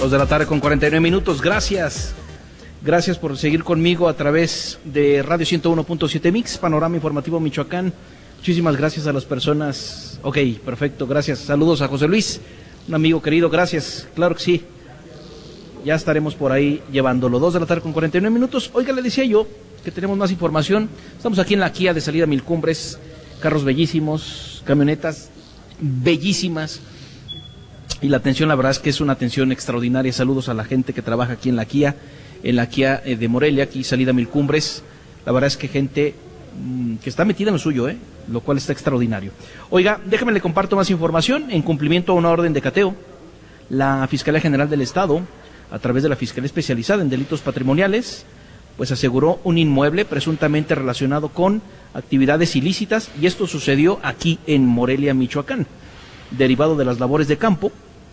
2:49 p.m. Gracias. Gracias por seguir conmigo a través de Radio 101.7 Mix, Panorama Informativo Michoacán. Muchísimas gracias a las personas. Ok, perfecto, gracias. Saludos a José Luis, un amigo querido, gracias. Claro que sí. Ya estaremos por ahí llevándolo. 2:49 p.m. Oiga, le decía yo que tenemos más información. Estamos aquí en la Kia de salida Milcumbres. Carros bellísimos, camionetas bellísimas. Y la atención, la verdad es que es una atención extraordinaria. Saludos a la gente que trabaja aquí en la Kia de Morelia, aquí salida Milcumbres. La verdad es que gente que está metida en lo suyo, lo cual está extraordinario. Oiga, déjame le comparto más información. En cumplimiento a una orden de cateo, la Fiscalía General del Estado, a través de la Fiscalía Especializada en Delitos Patrimoniales, pues aseguró un inmueble presuntamente relacionado con actividades ilícitas, y esto sucedió aquí en Morelia, Michoacán, derivado de las labores de campo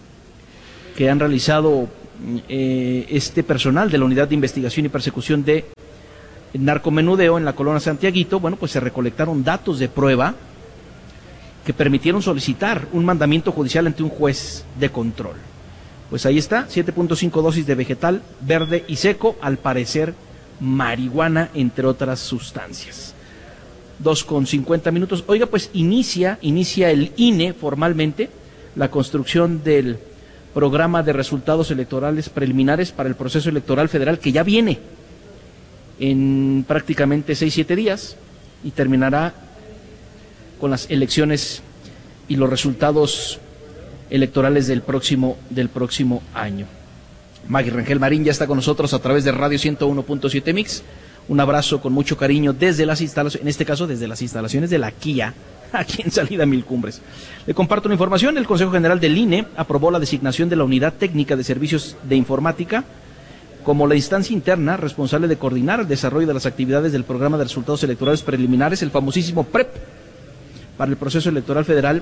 que han realizado este personal de la Unidad de Investigación y Persecución de Narcomenudeo en la colonia Santiaguito. Bueno, pues se recolectaron datos de prueba que permitieron solicitar un mandamiento judicial ante un juez de control. Pues ahí está, 7.5 dosis de vegetal verde y seco, al parecer marihuana, entre otras sustancias. 2:50 p.m. Oiga, pues inicia el INE formalmente la construcción del programa de resultados electorales preliminares para el proceso electoral federal, que ya viene en prácticamente 6-7 días y terminará con las elecciones y los resultados electorales del próximo año. Maggie Rangel Marín ya está con nosotros a través de Radio 101.7 Mix. Un abrazo con mucho cariño desde las instalaciones, en este caso desde las instalaciones de la Kia, aquí en salida Milcumbres. Le comparto una información. El Consejo General del INE aprobó la designación de la Unidad Técnica de Servicios de Informática como la instancia interna responsable de coordinar el desarrollo de las actividades del programa de resultados electorales preliminares, el famosísimo PREP, para el proceso electoral federal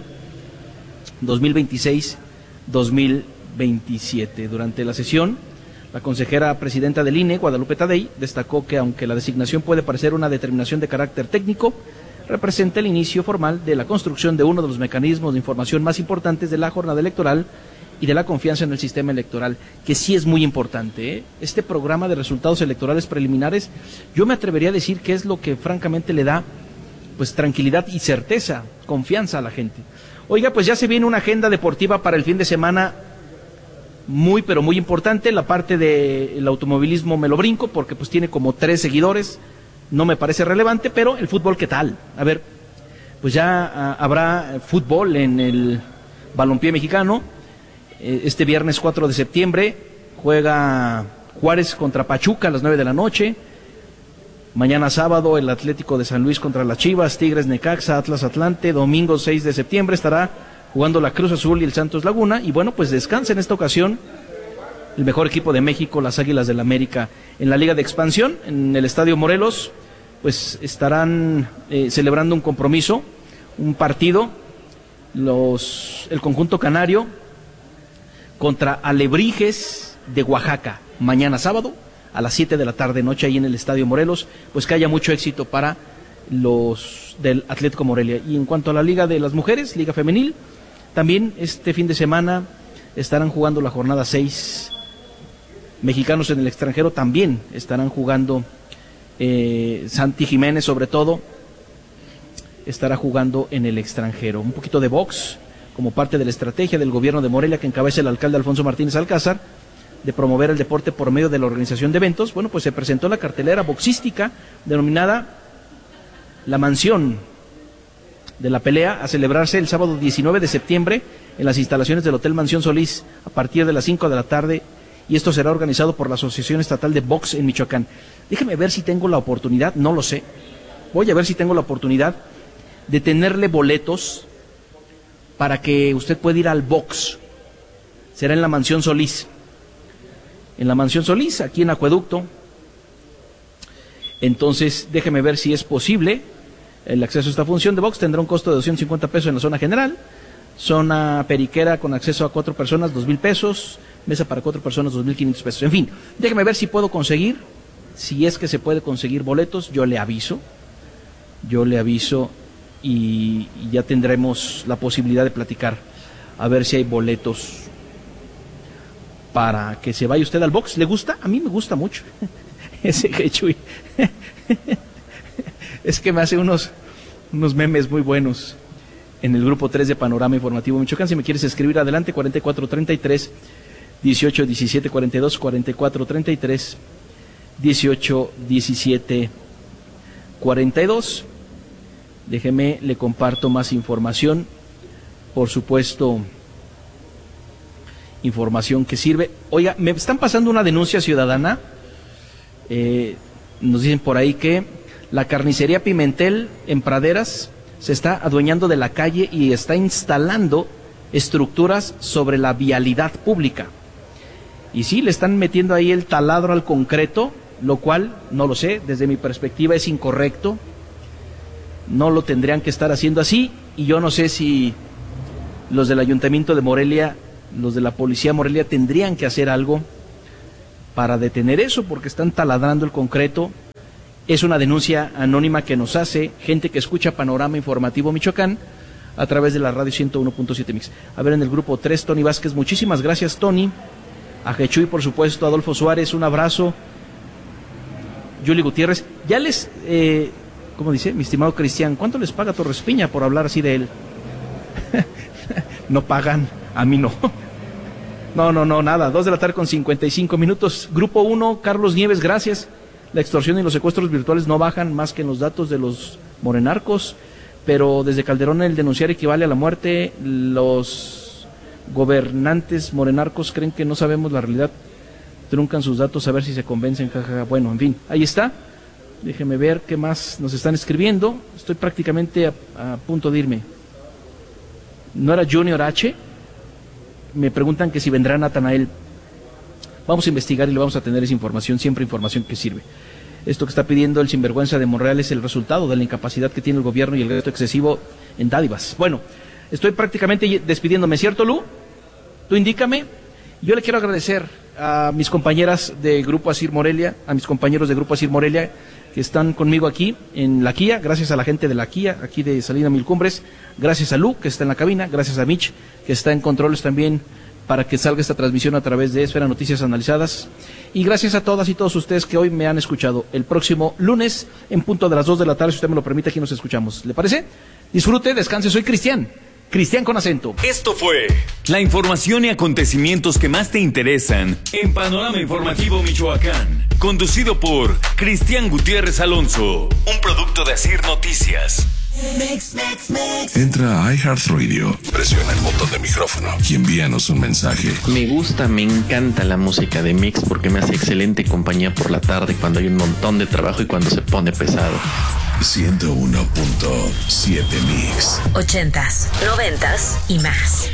2026-2027. Durante la sesión, la consejera presidenta del INE, Guadalupe Tadei, destacó que aunque la designación puede parecer una determinación de carácter técnico, representa el inicio formal de la construcción de uno de los mecanismos de información más importantes de la jornada electoral y de la confianza en el sistema electoral, que sí es muy importante. Este programa de resultados electorales preliminares, yo me atrevería a decir que es lo que francamente le da pues tranquilidad y certeza, confianza a la gente. Oiga, pues ya se viene una agenda deportiva para el fin de semana muy, pero muy importante. La parte del automovilismo me lo brinco porque pues tiene como 3 seguidores, no me parece relevante, pero el fútbol, ¿qué tal? A ver, pues ya habrá fútbol en el balompié mexicano. Este viernes 4 de septiembre juega Juárez contra Pachuca a las 9 de la noche. Mañana sábado el Atlético de San Luis contra las Chivas, Tigres Necaxa, Atlas Atlante. Domingo 6 de septiembre estará jugando la Cruz Azul y el Santos Laguna. Y bueno, pues descansa en esta ocasión el mejor equipo de México, las Águilas del América. En la Liga de Expansión, en el Estadio Morelos, pues estarán celebrando un compromiso, un partido, el conjunto canario contra Alebrijes de Oaxaca, mañana sábado a las 7 de la tarde noche ahí en el Estadio Morelos. Pues que haya mucho éxito para los del Atlético Morelia. Y en cuanto a la Liga de las Mujeres, Liga Femenil, también este fin de semana estarán jugando la jornada 6. Mexicanos en el extranjero también estarán jugando. Santi Jiménez, sobre todo, estará jugando en el extranjero. Un poquito de box como parte de la estrategia del gobierno de Morelia, que encabeza el alcalde Alfonso Martínez Alcázar, de promover el deporte por medio de la organización de eventos. Bueno, pues se presentó la cartelera boxística denominada La Mansión de la Pelea, a celebrarse el sábado 19 de septiembre en las instalaciones del Hotel Mansión Solís a partir de las 5 de la tarde, y esto será organizado por la Asociación Estatal de Box en Michoacán. Déjeme ver si tengo la oportunidad, no lo sé, voy a ver si tengo la oportunidad de tenerle boletos para que usted pueda ir al box. Será en la Mansión Solís. En la Mansión Solís, aquí en Acueducto. Entonces, déjeme ver si es posible. El acceso a esta función de box tendrá un costo de 250 pesos en la zona general. Zona periquera con acceso a 4 personas, 2,000 pesos. Mesa para 4 personas, 2,500 pesos. En fin, déjeme ver si puedo conseguir. Si es que se puede conseguir boletos, yo le aviso. Y ya tendremos la posibilidad de platicar. A ver si hay boletos para que se vaya usted al box. ¿Le gusta? A mí me gusta mucho ese Hechuy. Es que me hace unos memes muy buenos en el grupo 3 de Panorama Informativo Michoacán. Si me quieres escribir, adelante, 4433 1817 42, 4433 1817 42. Déjeme, le comparto más información, por supuesto, información que sirve. Oiga, me están pasando una denuncia ciudadana. Nos dicen por ahí que la carnicería Pimentel en Praderas se está adueñando de la calle y está instalando estructuras sobre la vialidad pública. Y sí, le están metiendo ahí el taladro al concreto, lo cual, no lo sé, desde mi perspectiva es incorrecto. No lo tendrían que estar haciendo así, y yo no sé si los del Ayuntamiento de Morelia, los de la Policía Morelia tendrían que hacer algo para detener eso, porque están taladrando el concreto. Es una denuncia anónima que nos hace gente que escucha Panorama Informativo Michoacán a través de la radio 101.7 Mix. A ver, en el grupo 3, Tony Vázquez, muchísimas gracias, Tony. A Hechuy, por supuesto, Adolfo Suárez, un abrazo. Yuli Gutiérrez, ya les, ¿cómo dice? Mi estimado Cristian, ¿cuánto les paga Torres Piña por hablar así de él? No pagan, a mí no. No, nada, 2 de la tarde con 55 minutos. Grupo 1, Carlos Nieves, gracias. La extorsión y los secuestros virtuales no bajan más que en los datos de los morenarcos, pero desde Calderón el denunciar equivale a la muerte. Los gobernantes morenarcos creen que no sabemos la realidad, truncan sus datos a ver si se convencen, jajaja. Bueno, en fin, ahí está. Déjeme ver qué más nos están escribiendo. Estoy prácticamente a punto de irme. ¿No era Junior H? Me preguntan que si vendrá Natanael. Vamos a investigar y le vamos a tener esa información, siempre información que sirve. Esto que está pidiendo el sinvergüenza de Monreal es el resultado de la incapacidad que tiene el gobierno y el gasto excesivo en dádivas. Bueno, estoy prácticamente despidiéndome, ¿cierto, Lu? Tú indícame. Yo le quiero agradecer a mis compañeras de Grupo Asir Morelia, a mis compañeros de Grupo Asir Morelia, que están conmigo aquí en la Kia, gracias a la gente de la Kia, aquí de Salina Mil Cumbres, gracias a Lu, que está en la cabina, gracias a Mitch, que está en controles también, para que salga esta transmisión a través de Esfera Noticias Analizadas. Y gracias a todas y todos ustedes que hoy me han escuchado. El próximo lunes, en punto de las 2 de la tarde, si usted me lo permite, aquí nos escuchamos. ¿Le parece? Disfrute, descanse, soy Cristian con acento. Esto fue la información y acontecimientos que más te interesan en Panorama Informativo Michoacán. Conducido por Cristian Gutiérrez Alonso. Un producto de Asir Noticias. Entra a iHeartRadio, presiona el botón de micrófono y envíanos un mensaje. Me encanta la música de Mix porque me hace excelente compañía por la tarde cuando hay un montón de trabajo y cuando se pone pesado. 101.7 Mix. 80s, 90s y más.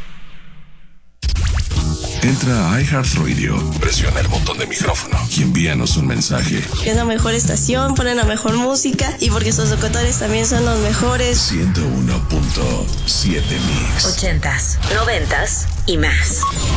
Entra a iHeartRadio, presiona el botón de micrófono y envíanos un mensaje. Es la mejor estación, ponen la mejor música y porque sus locutores también son los mejores. 101.7 Mix. 80s, 90s y más.